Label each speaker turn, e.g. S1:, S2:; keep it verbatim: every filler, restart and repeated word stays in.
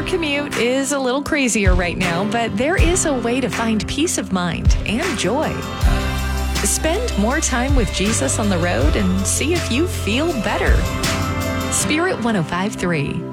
S1: Our commute is a little crazier right now, but there is a way to find peace of mind and joy. Spend more time with Jesus on the road and see if you feel better. Spirit one oh five point three.